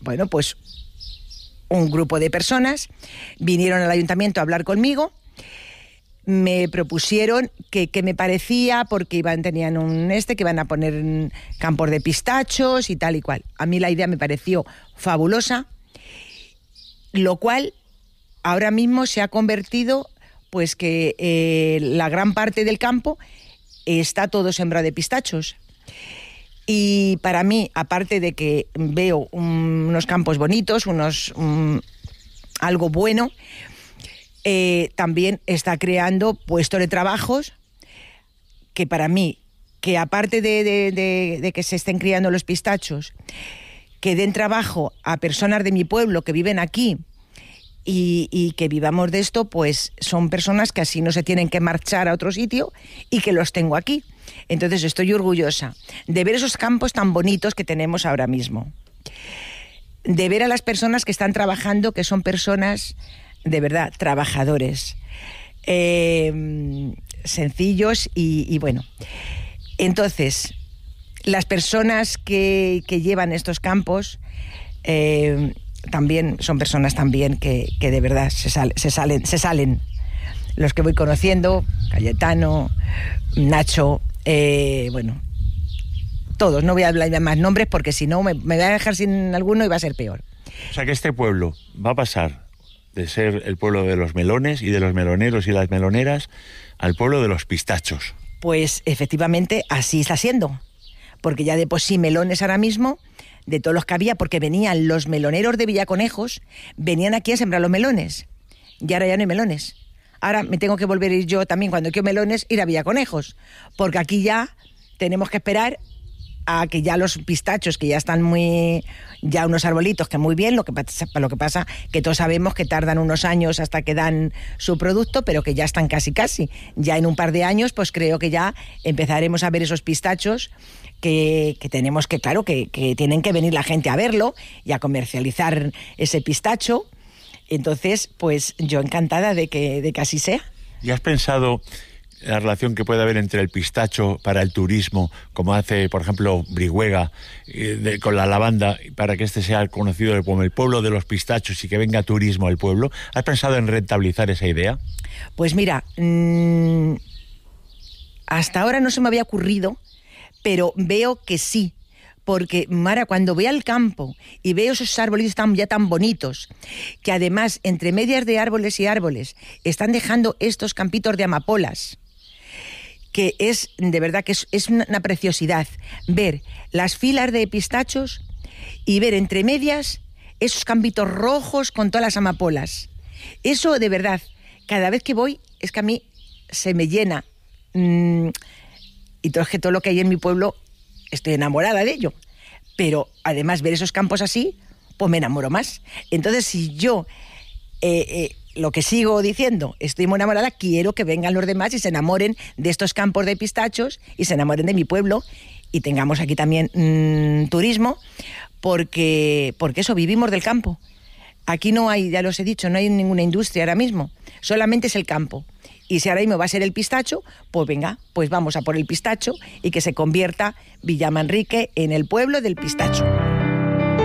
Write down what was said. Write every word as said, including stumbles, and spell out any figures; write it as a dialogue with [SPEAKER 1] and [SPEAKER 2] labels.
[SPEAKER 1] bueno, pues un grupo de personas vinieron al ayuntamiento a hablar conmigo, me propusieron que, que me parecía, porque iban, tenían un este, que iban a poner campos de pistachos y tal y cual. A mí la idea me pareció fabulosa, lo cual ahora mismo se ha convertido, pues que eh, la gran parte del campo está todo sembrado de pistachos. Y para mí, aparte de que veo un, unos campos bonitos, unos un, algo bueno, eh, también está creando puestos de trabajos que para mí, que aparte de, de, de, de que se estén criando los pistachos, que den trabajo a personas de mi pueblo que viven aquí y, y que vivamos de esto, pues son personas que así no se tienen que marchar a otro sitio y que los tengo aquí. Entonces estoy orgullosa de ver esos campos tan bonitos que tenemos ahora mismo, de ver a las personas que están trabajando, que son personas de verdad, trabajadores, eh, sencillos y, y bueno. Entonces, las personas que, que llevan estos campos eh, también son personas también que, que de verdad se, sal, se, salen, se salen. Los que voy conociendo, Cayetano, Nacho, eh, bueno, todos, no voy a hablar de más nombres porque si no me, me voy a dejar sin alguno y va a ser peor.
[SPEAKER 2] O sea que este pueblo va a pasar de ser el pueblo de los melones y de los meloneros y las meloneras al pueblo de los pistachos.
[SPEAKER 1] Pues efectivamente así está siendo, porque ya de por sí melones ahora mismo, de todos los que había, porque venían los meloneros de Villaconejos, venían aquí a sembrar los melones, y ahora ya no hay melones. Ahora me tengo que volver a ir yo también, cuando quiero melones, ir a Villaconejos, porque aquí ya tenemos que esperar a que ya los pistachos, que ya están muy, ya unos arbolitos que muy bien, lo que pasa, lo que pasa que todos sabemos que tardan unos años hasta que dan su producto, pero que ya están casi casi, ya en un par de años pues creo que ya empezaremos a ver esos pistachos que, que tenemos que, claro, que, que tienen que venir la gente a verlo y a comercializar ese pistacho. Entonces pues yo encantada de que, de que así sea.
[SPEAKER 2] ¿Y has pensado la relación que puede haber entre el pistacho para el turismo, como hace, por ejemplo, Brihuega, eh, de, con la lavanda, para que este sea conocido como el pueblo de los pistachos y que venga turismo al pueblo? ¿Has pensado en rentabilizar esa idea?
[SPEAKER 1] Pues mira, mmm, hasta ahora no se me había ocurrido, pero veo que sí. Porque, Mara, cuando voy al campo y veo esos árboles tan, ya tan bonitos, que además, entre medias de árboles y árboles, están dejando estos campitos de amapolas, que es, de verdad, que es, es una preciosidad ver las filas de pistachos y ver entre medias esos campitos rojos con todas las amapolas. Eso, de verdad, cada vez que voy, es que a mí se me llena. Mm, y todo, es que todo lo que hay en mi pueblo, estoy enamorada de ello. Pero, además, ver esos campos así, pues me enamoro más. Entonces, si yo... Eh, eh, lo que sigo diciendo, estoy muy enamorada, quiero que vengan los demás y se enamoren de estos campos de pistachos y se enamoren de mi pueblo y tengamos aquí también mmm, turismo, porque, porque eso, vivimos del campo. Aquí no hay, ya los he dicho, no hay ninguna industria ahora mismo, solamente es el campo. Y si ahora mismo va a ser el pistacho, pues venga, pues vamos a por el pistacho y que se convierta Villamanrique en el pueblo del pistacho.